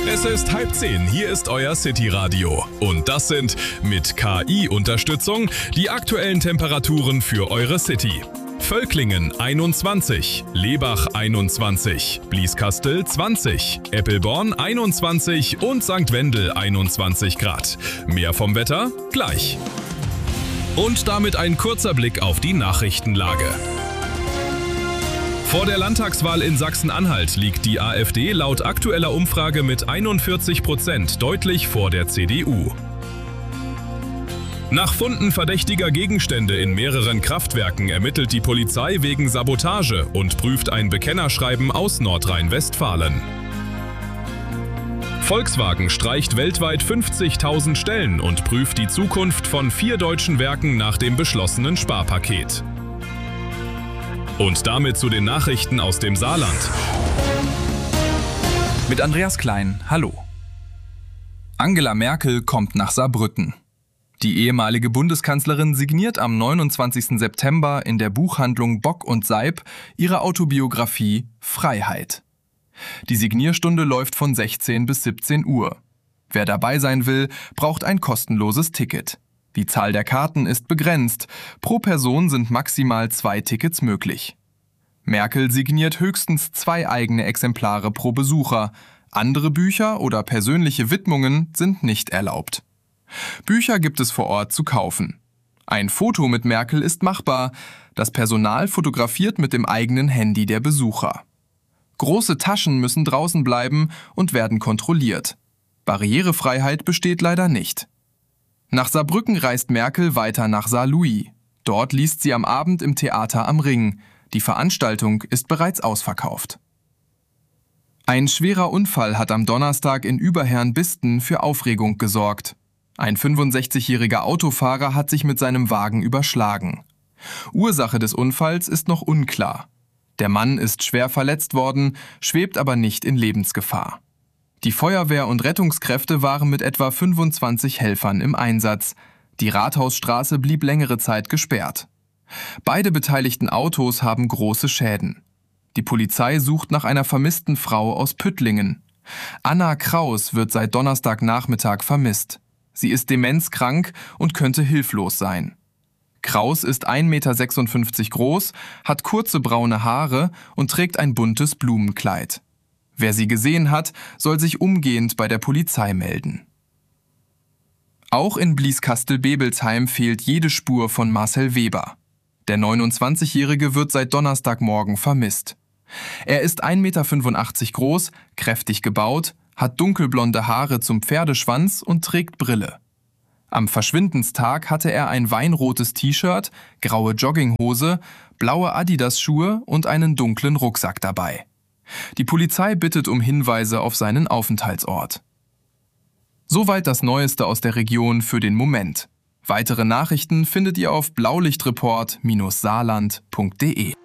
Es ist 9:30, hier ist euer City-Radio. Und das sind mit KI-Unterstützung die aktuellen Temperaturen für eure City. Völklingen 21, Lebach 21, Blieskastel 20, Eppelborn 21 und St. Wendel 21 Grad. Mehr vom Wetter gleich. Und damit ein kurzer Blick auf die Nachrichtenlage. Vor der Landtagswahl in Sachsen-Anhalt liegt die AfD laut aktueller Umfrage mit 41% deutlich vor der CDU. Nach Funden verdächtiger Gegenstände in mehreren Kraftwerken ermittelt die Polizei wegen Sabotage und prüft ein Bekennerschreiben aus Nordrhein-Westfalen. Volkswagen streicht weltweit 50.000 Stellen und prüft die Zukunft von 4 deutschen Werken nach dem beschlossenen Sparpaket. Und damit zu den Nachrichten aus dem Saarland. Mit Andreas Klein, hallo. Angela Merkel kommt nach Saarbrücken. Die ehemalige Bundeskanzlerin signiert am 29. September in der Buchhandlung Bock und Seib ihre Autobiografie Freiheit. Die Signierstunde läuft von 16 bis 17 Uhr. Wer dabei sein will, braucht ein kostenloses Ticket. Die Zahl der Karten ist begrenzt. Pro Person sind maximal 2 Tickets möglich. Merkel signiert höchstens 2 eigene Exemplare pro Besucher. Andere Bücher oder persönliche Widmungen sind nicht erlaubt. Bücher gibt es vor Ort zu kaufen. Ein Foto mit Merkel ist machbar. Das Personal fotografiert mit dem eigenen Handy der Besucher. Große Taschen müssen draußen bleiben und werden kontrolliert. Barrierefreiheit besteht leider nicht. Nach Saarbrücken reist Merkel weiter nach Saarlouis. Dort liest sie am Abend im Theater am Ring. Die Veranstaltung ist bereits ausverkauft. Ein schwerer Unfall hat am Donnerstag in Überherrn-Bisten für Aufregung gesorgt. Ein 65-jähriger Autofahrer hat sich mit seinem Wagen überschlagen. Ursache des Unfalls ist noch unklar. Der Mann ist schwer verletzt worden, schwebt aber nicht in Lebensgefahr. Die Feuerwehr und Rettungskräfte waren mit etwa 25 Helfern im Einsatz. Die Rathausstraße blieb längere Zeit gesperrt. Beide beteiligten Autos haben große Schäden. Die Polizei sucht nach einer vermissten Frau aus Püttlingen. Anna Kraus wird seit Donnerstagnachmittag vermisst. Sie ist demenzkrank und könnte hilflos sein. Kraus ist 1,56 Meter groß, hat kurze braune Haare und trägt ein buntes Blumenkleid. Wer sie gesehen hat, soll sich umgehend bei der Polizei melden. Auch in Blieskastel-Bebelsheim fehlt jede Spur von Marcel Weber. Der 29-Jährige wird seit Donnerstagmorgen vermisst. Er ist 1,85 Meter groß, kräftig gebaut, hat dunkelblonde Haare zum Pferdeschwanz und trägt Brille. Am Verschwindenstag hatte er ein weinrotes T-Shirt, graue Jogginghose, blaue Adidas-Schuhe und einen dunklen Rucksack dabei. Die Polizei bittet um Hinweise auf seinen Aufenthaltsort. Soweit das Neueste aus der Region für den Moment. Weitere Nachrichten findet ihr auf blaulichtreport-saarland.de.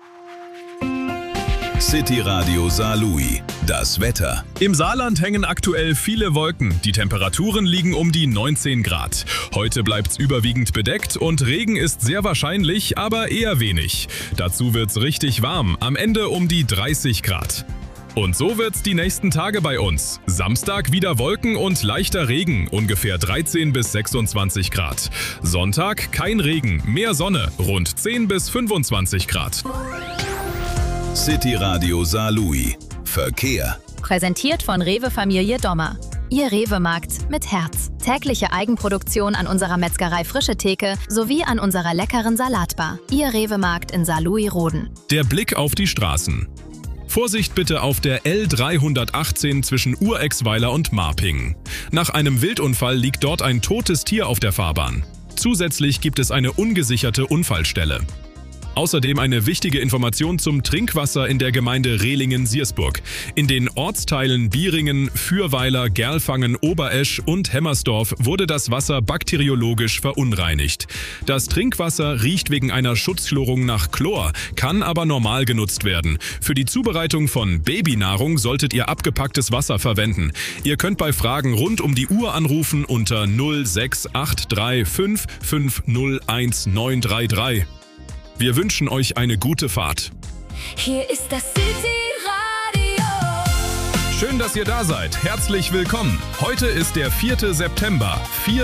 City-Radio Saarlouis. Das Wetter. Im Saarland hängen aktuell viele Wolken. Die Temperaturen liegen um die 19 Grad. Heute bleibt's überwiegend bedeckt und Regen ist sehr wahrscheinlich, aber eher wenig. Dazu wird's richtig warm, am Ende um die 30 Grad. Und so wird's die nächsten Tage bei uns. Samstag wieder Wolken und leichter Regen, ungefähr 13 bis 26 Grad. Sonntag kein Regen, mehr Sonne, rund 10 bis 25 Grad. City-Radio Saarlouis. Verkehr. Präsentiert von Rewe Familie Dommer. Ihr Rewe-Markt mit Herz. Tägliche Eigenproduktion an unserer Metzgerei Frische Theke sowie an unserer leckeren Salatbar. Ihr Rewe-Markt in Saarlouis-Roden. Der Blick auf die Straßen. Vorsicht bitte auf der L318 zwischen Urexweiler und Marping. Nach einem Wildunfall liegt dort ein totes Tier auf der Fahrbahn. Zusätzlich gibt es eine ungesicherte Unfallstelle. Außerdem eine wichtige Information zum Trinkwasser in der Gemeinde Rehlingen-Siersburg. In den Ortsteilen Bieringen, Fürweiler, Gerlfangen, Oberesch und Hemmersdorf wurde das Wasser bakteriologisch verunreinigt. Das Trinkwasser riecht wegen einer Schutzchlorung nach Chlor, kann aber normal genutzt werden. Für die Zubereitung von Babynahrung solltet ihr abgepacktes Wasser verwenden. Ihr könnt bei Fragen rund um die Uhr anrufen unter 06835 5501933. Wir wünschen euch eine gute Fahrt. Hier ist das City-Radio. Schön, dass ihr da seid. Herzlich willkommen. Heute ist der 4. September,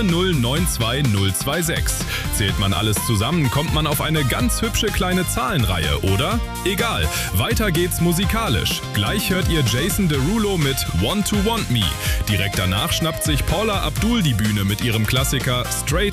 4092026. Zählt man alles zusammen, kommt man auf eine ganz hübsche kleine Zahlenreihe, oder? Egal, weiter geht's musikalisch. Gleich hört ihr Jason Derulo mit Want to Want Me. Direkt danach schnappt sich Paula Abdul die Bühne mit ihrem Klassiker Straight